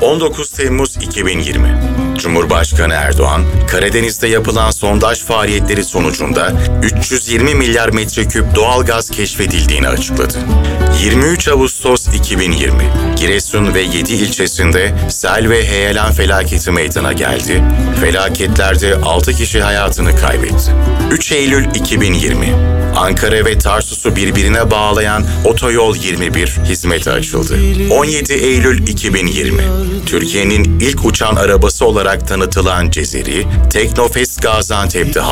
19 Temmuz 2020. Cumhurbaşkanı Erdoğan, Karadeniz'de yapılan sondaj faaliyetleri sonucunda 320 milyar metreküp doğalgaz keşfedildiğini açıkladı. 23 Ağustos 2020. Giresun ve 7 ilçesinde sel ve heyelan felaketi meydana geldi. Felaketlerde 6 kişi hayatını kaybetti. 3 Eylül 2020. Ankara ve Tarsus'u birbirine bağlayan Otoyol 21 hizmete açıldı. 17 Eylül 2020. Türkiye'nin ilk uçan arabası olarak tanıtılan Cezeri, Teknofest Gaziantep'te